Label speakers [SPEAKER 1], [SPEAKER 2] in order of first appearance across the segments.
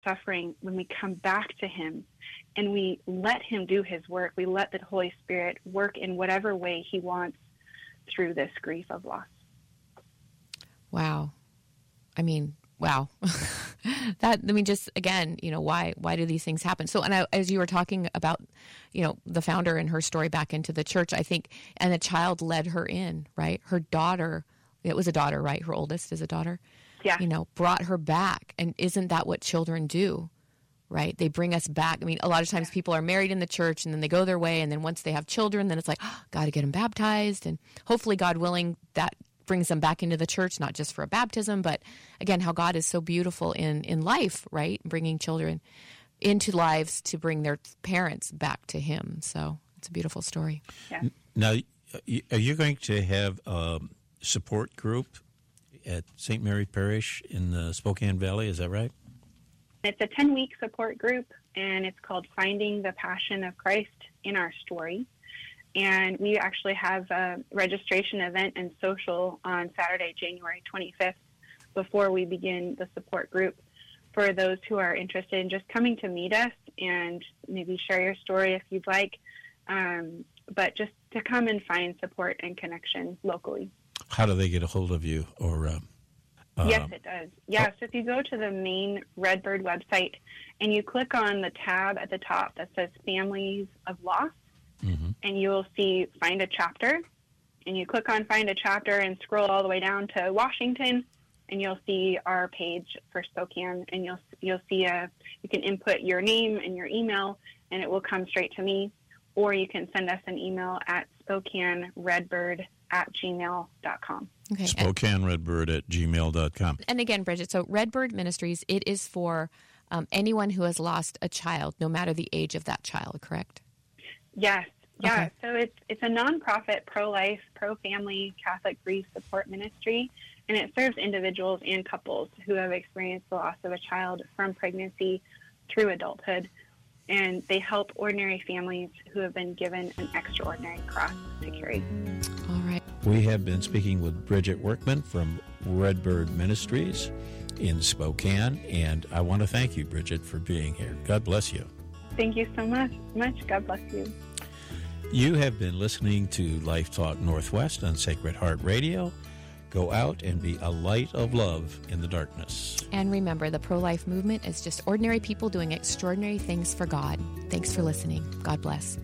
[SPEAKER 1] suffering, when we come back to him and we let him do his work, we let the Holy Spirit work in whatever way he wants through this grief of loss.
[SPEAKER 2] Wow. Wow. Just again, why do these things happen? So, as you were talking about, the founder and her story back into the church, I think, and the child led her in, right? Her daughter, it was a daughter, right? Her oldest is a daughter.
[SPEAKER 1] Yeah.
[SPEAKER 2] Brought her back. And isn't that what children do, right? They bring us back. A lot of times people are married in the church and then they go their way. And then once they have children, then it's like, got to get them baptized. And hopefully, God willing, that brings them back into the church, not just for a baptism, but again, how God is so beautiful in life, right? Bringing children into lives to bring their parents back to him. So it's a beautiful story.
[SPEAKER 1] Yeah.
[SPEAKER 3] Now, are you going to have a support group at St. Mary Parish in the Spokane Valley? Is that right?
[SPEAKER 1] It's a 10-week support group, and it's called Finding the Passion of Christ in Our Story. And we actually have a registration event and social on Saturday, January 25th, before we begin the support group, for those who are interested in just coming to meet us and maybe share your story if you'd like, but just to come and find support and connection locally.
[SPEAKER 3] How do they get a hold of you?
[SPEAKER 1] Yes, it does. Yeah, so if you go to the main Redbird website and you click on the tab at the top that says Families of Loss, mm-hmm. and you'll see Find a Chapter, and you click on Find a Chapter and scroll all the way down to Washington, and you'll see our page for Spokane, and you'll see you can input your name and your email, and it will come straight to me, or you can send us an email at SpokaneRedbird@gmail.com.
[SPEAKER 2] Okay.
[SPEAKER 3] SpokaneRedbird@gmail.com.
[SPEAKER 2] And again, Bridget, so Redbird Ministries, it is for anyone who has lost a child, no matter the age of that child, correct?
[SPEAKER 1] Yes. Yeah.
[SPEAKER 2] Okay.
[SPEAKER 1] So it's a nonprofit, pro-life, pro-family Catholic grief support ministry, and it serves individuals and couples who have experienced the loss of a child from pregnancy through adulthood. And they help ordinary families who have been given an extraordinary cross to carry.
[SPEAKER 2] All right.
[SPEAKER 3] We have been speaking with Bridget Workman from Redbird Ministries in Spokane, and I want to thank you, Bridget, for being here. God bless you.
[SPEAKER 1] Thank you so much. God bless you.
[SPEAKER 3] You have been listening to Life Talk Northwest on Sacred Heart Radio. Go out and be a light of love in the darkness.
[SPEAKER 2] And remember, the pro-life movement is just ordinary people doing extraordinary things for God. Thanks for listening. God bless.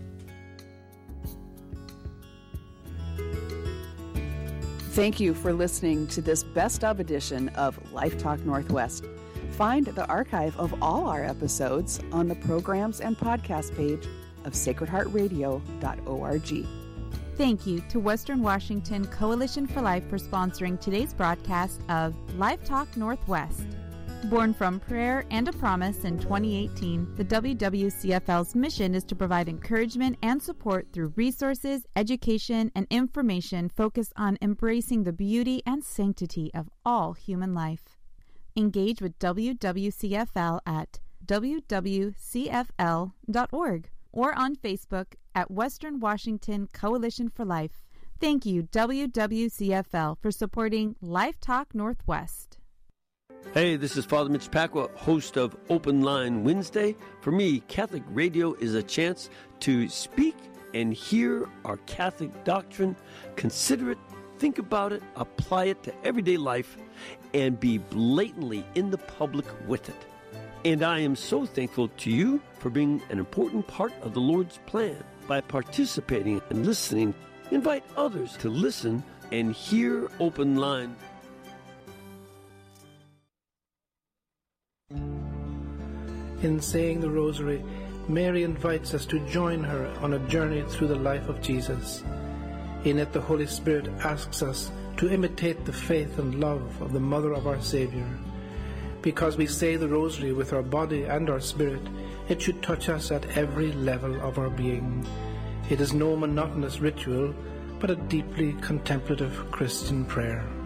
[SPEAKER 4] Thank you for listening to this best of edition of Life Talk Northwest. Find the archive of all our episodes on the programs and podcast page of sacredheartradio.org.
[SPEAKER 5] Thank you to Western Washington Coalition for Life for sponsoring today's broadcast of Life Talk Northwest. Born from prayer and a promise in 2018, the WWCFL's mission is to provide encouragement and support through resources, education, and information focused on embracing the beauty and sanctity of all human life. Engage with WWCFL at wwcfl.org or on Facebook at Western Washington Coalition for Life. Thank you, WWCFL, for supporting Life Talk Northwest.
[SPEAKER 6] Hey, this is Father Mitch Pacwa, host of Open Line Wednesday. For me, Catholic radio is a chance to speak and hear our Catholic doctrine, consider it, think about it, apply it to everyday life, and be blatantly in the public with it. And I am so thankful to you for being an important part of the Lord's plan. By participating and listening, invite others to listen and hear Open Line.
[SPEAKER 7] In saying the Rosary, Mary invites us to join her on a journey through the life of Jesus. In it, the Holy Spirit asks us to imitate the faith and love of the Mother of our Savior. Because we say the Rosary with our body and our spirit, it should touch us at every level of our being. It is no monotonous ritual, but a deeply contemplative Christian prayer.